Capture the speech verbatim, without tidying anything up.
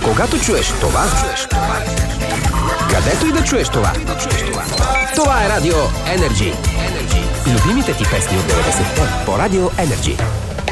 Когато чуеш това, чуеш това. Където и да чуеш това. Това е Радио Енерджи. Любимите ти песни от деветдесетте по Радио Енерджи.